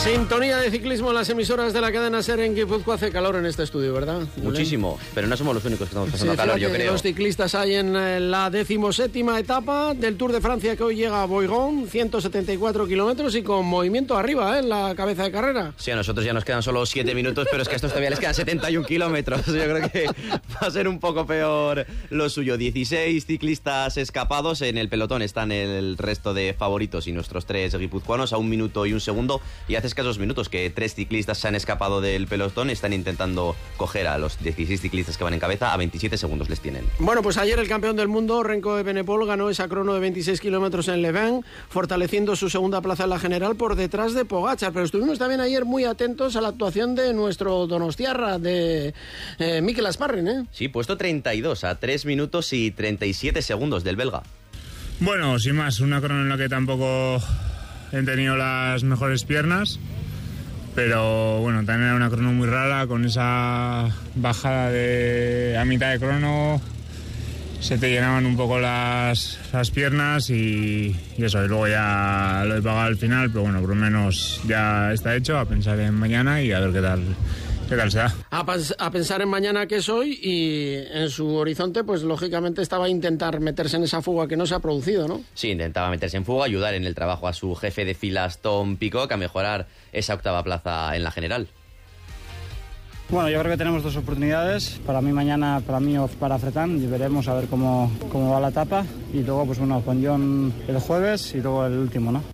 Sintonía de ciclismo en las emisoras de la cadena SER en Guipúzcoa. Hace calor en este estudio, ¿verdad? Muchísimo, pero no somos los únicos que estamos pasando calor, yo creo. Los ciclistas hay en la 17ª etapa del Tour de Francia, que hoy llega a Boigón, 174 kilómetros y con movimiento arriba, en la cabeza de carrera. Sí, a nosotros ya nos quedan solo 7 minutos, pero es que a estos todavía les quedan 71 kilómetros. Yo creo que va a ser un poco peor lo suyo. 16 ciclistas escapados, en el pelotón están el resto de favoritos y nuestros 3 guipuzcoanos a 1 minuto y 1 segundo, y hace escasos minutos que 3 ciclistas se han escapado del pelotón, están intentando coger a los 16 ciclistas que van en cabeza, a 27 segundos les tienen. Bueno, pues ayer el campeón del mundo, Renko Evenepoel, ganó esa crono de 26 kilómetros en Leven, fortaleciendo su segunda plaza en la general por detrás de Pogačar, pero estuvimos también ayer muy atentos a la actuación de nuestro donostiarra, de Mikel Asparren, ¿eh? Sí, puesto 32, a 3 minutos y 37 segundos del belga. Bueno, sin más, una crono en la que tampoco he tenido las mejores piernas, pero bueno, también era una crono muy rara, con esa bajada a mitad de crono se te llenaban un poco las piernas y eso, y luego ya lo he pagado al final, pero bueno, por lo menos ya está hecho, a pensar en mañana y a ver qué tal se da. A pensar en mañana, que es hoy, y en su horizonte, pues lógicamente estaba a intentar meterse en esa fuga que no se ha producido, ¿no? Sí, intentaba meterse en fuga, ayudar en el trabajo a su jefe de filas, Tom Pidcock, a mejorar esa octava plaza en la general. Bueno, yo creo que tenemos 2 oportunidades, para mí mañana, para mí o para Fretán, y veremos a ver cómo va la etapa, y luego pues bueno, con John el jueves y luego el último, ¿no?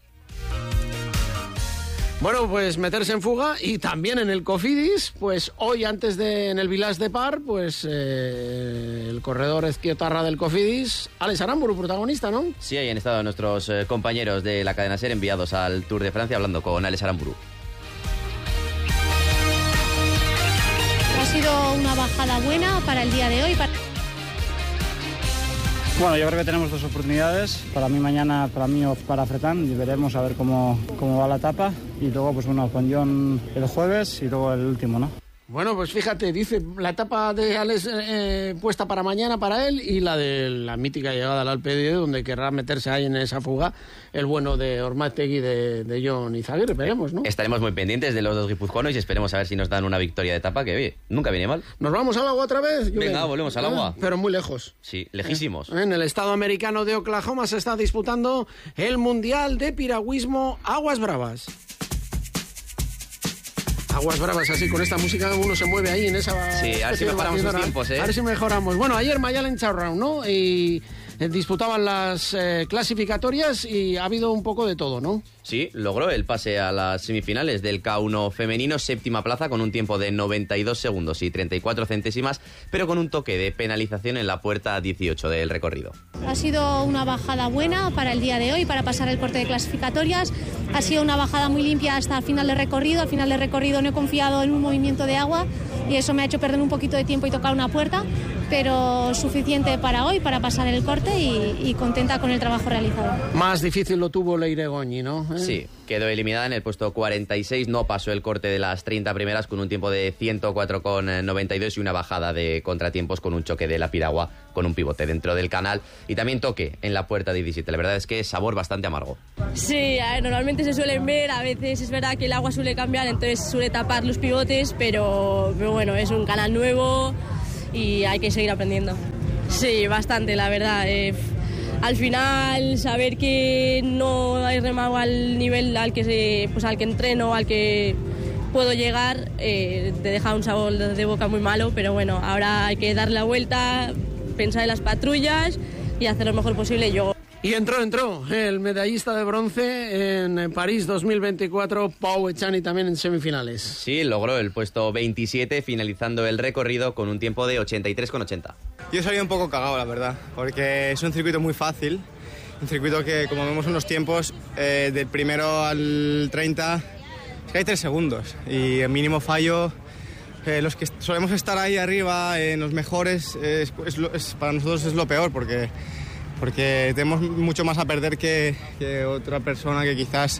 Bueno, pues meterse en fuga, y también en el Cofidis, pues hoy en el Village de Par, pues el corredor ezquiotarra del Cofidis, Alex Aramburu, protagonista, ¿no? Sí, ahí han estado nuestros compañeros de la cadena SER enviados al Tour de Francia hablando con Alex Aramburu. Ha sido una bajada buena para el día de hoy. Bueno, yo creo que tenemos 2 oportunidades, para mí mañana, para mí o para Fretán, y veremos a ver cómo va la etapa, y luego pues bueno, con John el jueves y luego el último, ¿no? Bueno, pues fíjate, dice la etapa de Alex puesta para mañana para él, y la de la mítica llegada al Alpe d'Huez, donde querrá meterse ahí en esa fuga el bueno de Ormategui, de Jon Izagirre, veremos, ¿no? Estaremos muy pendientes de los 2 guipuzcoanos y esperemos a ver si nos dan una victoria de etapa, que oye, nunca viene mal. ¿Nos vamos al agua otra vez? Venga, volvemos al agua. Pero muy lejos. Sí, lejísimos. En el estado americano de Oklahoma se está disputando el Mundial de Piragüismo Aguas Bravas. Aguas Bravas, así con esta música uno se mueve ahí en esa... Sí, a ver si mejoramos los tiempos, ¿eh? A ver si mejoramos. Bueno, ayer Mayalen Charround, ¿no? Y disputaban las clasificatorias, y ha habido un poco de todo, ¿no? Sí, logró el pase a las semifinales del K1 femenino, 7ª plaza, con un tiempo de 92 segundos y 34 centésimas, pero con un toque de penalización en la puerta 18 del recorrido. Ha sido una bajada buena para el día de hoy, para pasar el corte de clasificatorias. Ha sido una bajada muy limpia hasta el final del recorrido. Al final del recorrido no he confiado en un movimiento de agua, y eso me ha hecho perder un poquito de tiempo y tocar una puerta, pero suficiente para hoy, para pasar el corte, y contenta con el trabajo realizado. Más difícil lo tuvo Leire Goñi, ¿no? Sí, quedó eliminada en el puesto 46, no pasó el corte de las 30 primeras con un tiempo de 104,92 y una bajada de contratiempos con un choque de la piragua con un pivote dentro del canal, y también toque en la puerta 17. La verdad es que es sabor bastante amargo. Sí, a ver, normalmente se suelen ver, a veces es verdad que el agua suele cambiar, entonces suele tapar los pivotes, pero bueno, es un canal nuevo y hay que seguir aprendiendo. Sí, bastante, la verdad. Al final, saber que no hay remago al nivel al que entreno, al que puedo llegar, te deja un sabor de boca muy malo, pero bueno, ahora hay que darle la vuelta, pensar en las patrullas y hacer lo mejor posible yo. Y entró el medallista de bronce en París 2024, Pau Echani, también en semifinales. Sí, logró el puesto 27, finalizando el recorrido con un tiempo de 83,80. Yo he salido un poco cagado, la verdad, porque es un circuito muy fácil, un circuito que, como vemos en los tiempos, del primero al 30, es que hay 3 segundos, y el mínimo fallo, los que solemos estar ahí arriba, en los mejores, para nosotros es lo peor, porque tenemos mucho más a perder que otra persona que quizás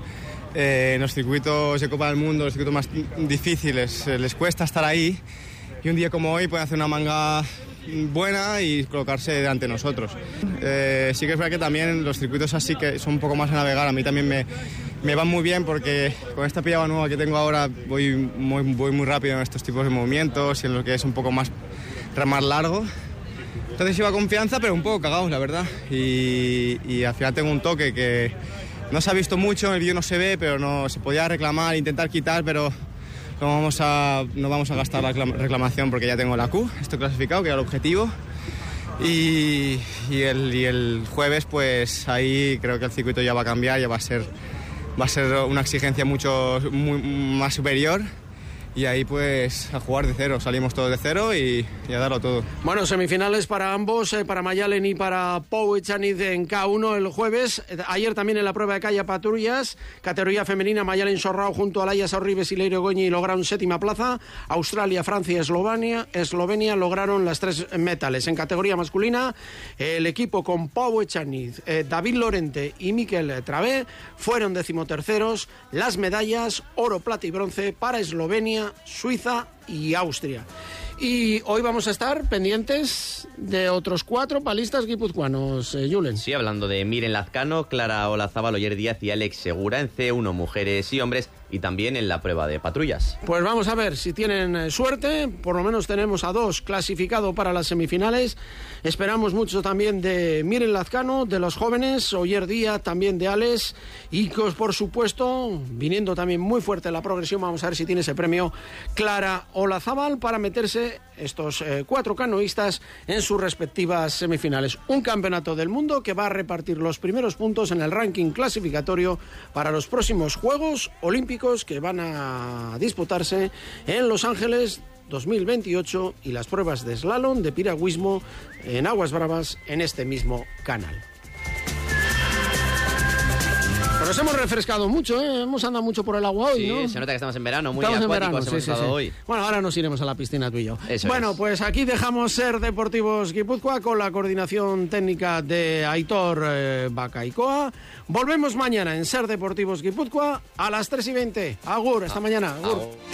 en los circuitos de Copa del Mundo, los circuitos más difíciles, les cuesta estar ahí, y un día como hoy pueden hacer una manga buena y colocarse delante de nosotros. Sí que es verdad que también los circuitos así que son un poco más a navegar, a mí también me van muy bien porque con esta pillada nueva que tengo ahora voy muy rápido en estos tipos de movimientos y en lo que es un poco más remar largo. Entonces iba confianza, pero un poco cagados, la verdad. Y al final tengo un toque que no se ha visto mucho, en el vídeo no se ve, pero no se podía reclamar, intentar quitar, pero no vamos a gastar la reclamación porque ya tengo la Q, estoy clasificado, que era el objetivo. Y el jueves, pues ahí creo que el circuito ya va a cambiar, ya va a ser una exigencia más superior. Y ahí pues a jugar de cero, salimos todos de cero y a darlo todo. Bueno, semifinales para ambos, para Mayalen y para Pou Echaniz en K1 el jueves. Ayer también en la prueba de calle patrullas, categoría femenina, Mayalen Sorrao junto a Laia Sorribes y Leire Goñi lograron 7ª plaza. Australia, Francia y Eslovenia lograron las 3 metales. En categoría masculina, el equipo con Pou Echaniz, David Lorente y Miquel Travé fueron 13º. Las medallas, oro, plata y bronce para Eslovenia, Suiza y Austria. Y hoy vamos a estar pendientes de otros 4 palistas guipuzcoanos, Julen. Sí, hablando de Miren Lazcano, Clara Olazábal, Oyer Díaz y Alex Segura en C1, mujeres y hombres, y también en la prueba de patrullas. Pues vamos a ver si tienen suerte. Por lo menos tenemos a 2 clasificados para las semifinales. Esperamos mucho también de Miren Lazcano, de los jóvenes, Oyer Díaz, también de Alex, y por supuesto, viniendo también muy fuerte la progresión, vamos a ver si tiene ese premio Clara Olazábal para meterse estos 4 canoístas en sus respectivas semifinales. Un campeonato del mundo que va a repartir los primeros puntos en el ranking clasificatorio para los próximos Juegos Olímpicos que van a disputarse en Los Ángeles 2028 y las pruebas de slalom, de piragüismo en aguas bravas en este mismo canal. Nos hemos refrescado mucho, hemos andado mucho por el agua hoy, sí, ¿no? Se nota que estamos en verano, muy acuáticos hemos estado hoy. Bueno, ahora nos iremos a la piscina tú y yo. Eso es. Pues aquí dejamos Ser Deportivos Guipúzcoa con la coordinación técnica de Aitor Bacaicoa. Volvemos mañana en Ser Deportivos Guipúzcoa a las 3:20. Agur, hasta mañana. Agur.